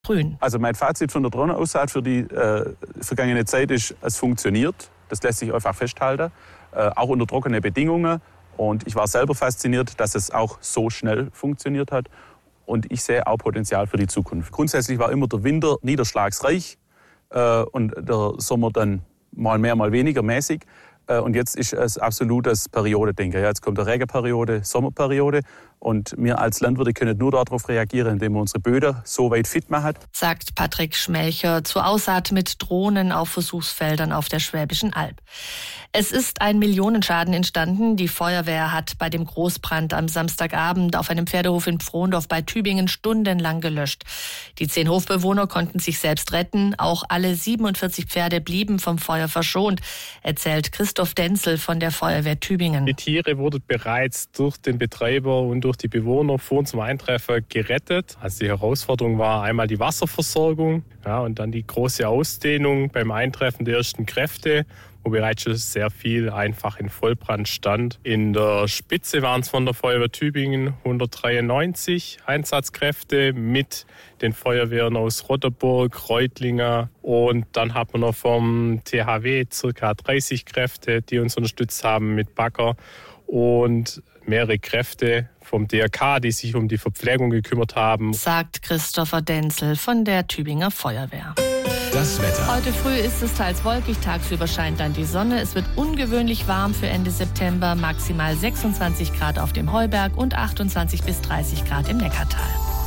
grün. Also mein Fazit von der Drohnenaussaat für die vergangene Zeit ist, es funktioniert. Das lässt sich einfach festhalten, auch unter trockenen Bedingungen. Und ich war selber fasziniert, dass es auch so schnell funktioniert hat. Und ich sehe auch Potenzial für die Zukunft. Grundsätzlich war immer der Winter niederschlagsreich und der Sommer dann mal mehr, mal weniger mäßig. Und jetzt ist es absolutes Periodendenken. Ja, jetzt kommt eine Regenperiode, Sommerperiode. Und wir als Landwirte können nur darauf reagieren, indem wir unsere Böden so weit fit machen. Sagt Patrick Schmelcher zur Aussaat mit Drohnen auf Versuchsfeldern auf der Schwäbischen Alb. Es ist ein Millionenschaden entstanden. Die Feuerwehr hat bei dem Großbrand am Samstagabend auf einem Pferdehof in Pfrondorf bei Tübingen stundenlang gelöscht. Die 10 Hofbewohner konnten sich selbst retten. Auch alle 47 Pferde blieben vom Feuer verschont, erzählt Christoph Denzel von der Feuerwehr Tübingen. Die Tiere wurden bereits durch den Betreiber und durch die Bewohner vor unserem Eintreffen gerettet. Also die Herausforderung war einmal die Wasserversorgung, und dann die große Ausdehnung beim Eintreffen der ersten Kräfte, wo bereits schon sehr viel einfach in Vollbrand stand. In der Spitze waren es von der Feuerwehr Tübingen 193 Einsatzkräfte mit den Feuerwehren aus Rotterburg, Reutlingen, und dann hat man noch vom THW ca. 30 Kräfte, die uns unterstützt haben mit Bagger, und mehrere Kräfte vom DRK, die sich um die Verpflegung gekümmert haben. Sagt Christopher Denzel von der Tübinger Feuerwehr. Das Wetter. Heute früh ist es teils wolkig, tagsüber scheint dann die Sonne. Es wird ungewöhnlich warm für Ende September, maximal 26 Grad auf dem Heuberg und 28 bis 30 Grad im Neckartal.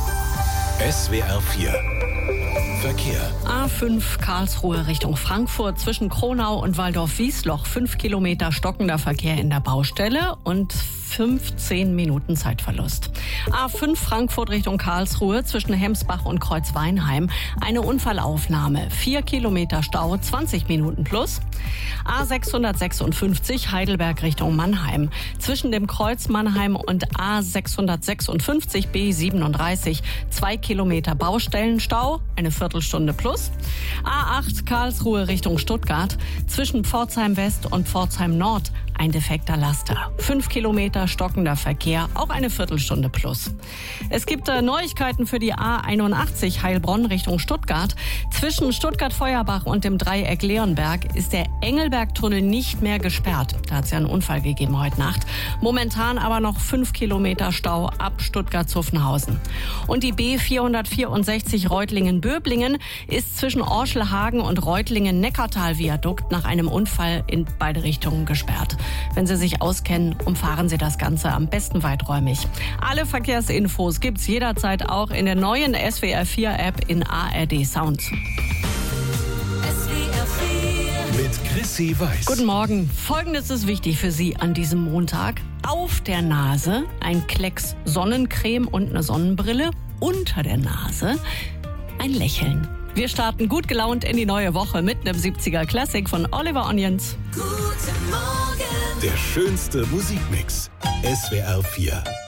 SWR 4 Verkehr. A5 Karlsruhe Richtung Frankfurt zwischen Kronau und Waldorf-Wiesloch. 5 Kilometer stockender Verkehr in der Baustelle und 15 Minuten Zeitverlust. A5 Frankfurt Richtung Karlsruhe zwischen Hemsbach und Kreuzweinheim. Eine Unfallaufnahme. 4 Kilometer Stau, 20 Minuten plus. A656 Heidelberg Richtung Mannheim. Zwischen dem Kreuz Mannheim und A656 B37 2 Kilometer Baustellenstau, eine Viertelstunde plus. A8 Karlsruhe Richtung Stuttgart. Zwischen Pforzheim West und Pforzheim Nord ein defekter Laster. 5 Kilometer stockender Verkehr, auch eine Viertelstunde plus. Es gibt Neuigkeiten für die A81 Heilbronn Richtung Stuttgart. Zwischen Stuttgart-Feuerbach und dem Dreieck Leonberg ist der Engelbergtunnel nicht mehr gesperrt. Da hat es ja einen Unfall gegeben heute Nacht. Momentan aber noch 5 Kilometer Stau ab Stuttgart-Zuffenhausen. Und die B464 Reutlingen-Böblingen ist zwischen Orschelhagen und Reutlingen-Neckartal-Viadukt nach einem Unfall in beide Richtungen gesperrt. Wenn Sie sich auskennen, umfahren Sie das Ganze am besten weiträumig. Alle Verkehrsinfos gibt's jederzeit auch in der neuen SWR 4 App in ARD Sound. Mit Chrissy Weiß. Guten Morgen. Folgendes ist wichtig für Sie an diesem Montag. Auf der Nase ein Klecks Sonnencreme und eine Sonnenbrille. Unter der Nase ein Lächeln. Wir starten gut gelaunt in die neue Woche mit einem 70er Classic von Oliver Onions. Guten Morgen. Der schönste Musikmix. SWR 4.